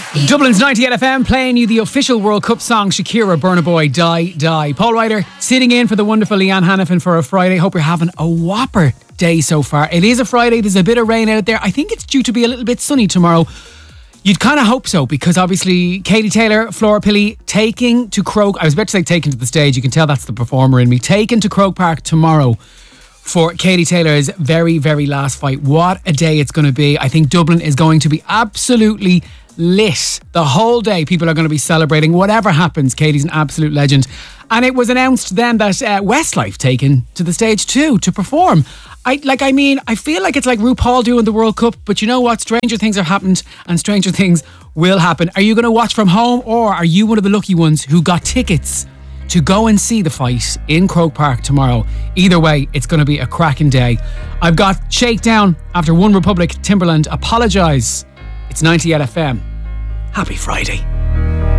Dublin's 98 FM playing you the official World Cup song Shakira, Burna Boy, Die Die. Paul Ryder sitting in for the wonderful Leanne Hannafin for a Friday. Hope you're having a whopper day so far. It is a Friday, there's a bit of rain out there. I think it's due to be a little bit sunny tomorrow. You'd kind of hope so, because obviously Katie Taylor, Flora Pilley taking to Croke. I was about to say taken to the stage, you can tell that's the performer in me. Taken to Croke Park tomorrow for Katie Taylor's very, very last fight. What a day it's going to be. I think Dublin is going to be absolutely lit the whole day. People are going to be celebrating whatever happens. Katie's an absolute legend. And it was announced then that Westlife taken to the stage too to perform. I feel like it's like RuPaul doing the World Cup, but you know what? Stranger things have happened and stranger things will happen. Are you going to watch from home, or are you one of the lucky ones who got tickets to go and see the fight in Croke Park tomorrow? Either way, it's going to be a cracking day. I've got Shakedown after One Republic, Timberland, Apologise. It's 98 FM. Happy Friday.